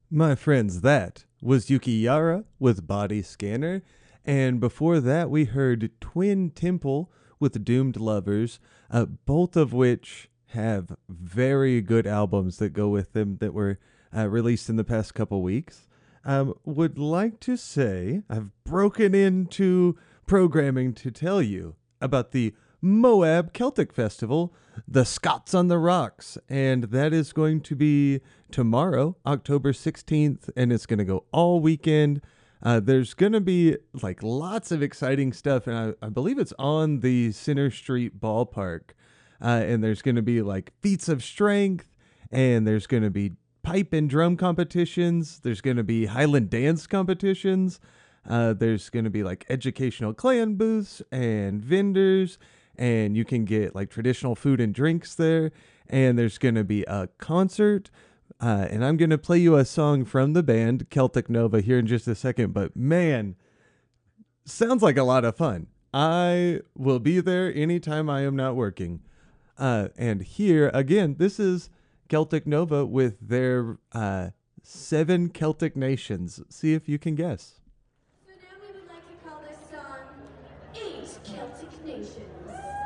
My friends, that was Yuki Yara with Body Scanner. And before that, we heard Twin Temple with Doomed Lovers, both of which have very good albums that go with them that were released in the past couple weeks. Would like to say I've broken into programming to tell you about the Moab Celtic Festival, the Scots on the Rocks, and that is going to be tomorrow, October 16th, and it's going to go all weekend. There's going to be like lots of exciting stuff, and I believe it's on the Center Street Ballpark. And there's going to be like feats of strength, and there's going to be pipe and drum competitions. There's going to be Highland dance competitions. There's going to be like educational clan booths and vendors, and you can get like traditional food and drinks there. And there's going to be a concert. And I'm going to play you a song from the band Celtic Nova here in just a second. But man, sounds like a lot of fun. I will be there anytime I am not working. And here, again, this is Celtic Nova with their seven Celtic nations. See if you can guess. So now we would like to call this song Eight Celtic Nations.